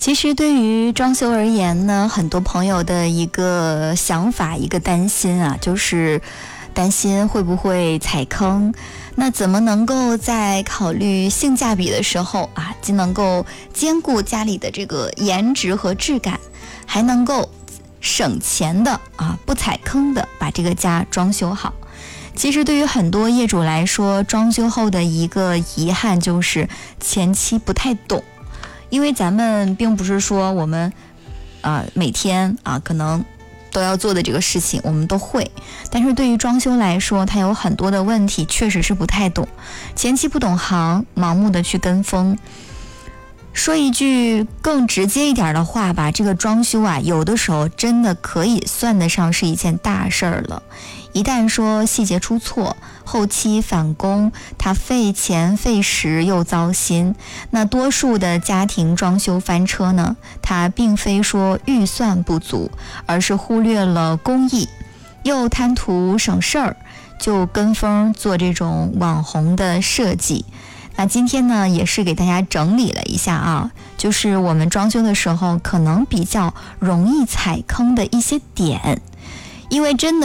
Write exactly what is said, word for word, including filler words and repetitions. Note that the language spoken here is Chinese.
其实对于装修而言呢，很多朋友的一个想法一个担心啊，就是担心会不会踩坑。那怎么能够在考虑性价比的时候啊，既能够兼顾家里的这个颜值和质感，还能够省钱的啊，不踩坑的把这个家装修好。其实对于很多业主来说，装修后的一个遗憾就是前期不太懂。因为咱们并不是说我们啊、呃、每天啊可能都要做的这个事情我们都会，但是对于装修来说，它有很多的问题确实是不太懂，前期不懂行，盲目的去跟风。说一句更直接一点的话吧，这个装修啊，有的时候真的可以算得上是一件大事儿了。一旦说细节出错，后期返工，它费钱费时又糟心。那多数的家庭装修翻车呢，它并非说预算不足，而是忽略了工艺，又贪图省事儿，就跟风做这种网红的设计。那今天呢，也是给大家整理了一下啊，就是我们装修的时候可能比较容易踩坑的一些点，因为真的